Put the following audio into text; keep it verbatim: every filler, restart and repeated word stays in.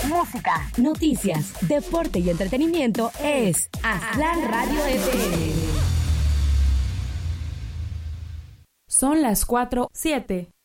música, noticias, deporte y entretenimiento es Aztlán Radio F M. Son las cuatro siete.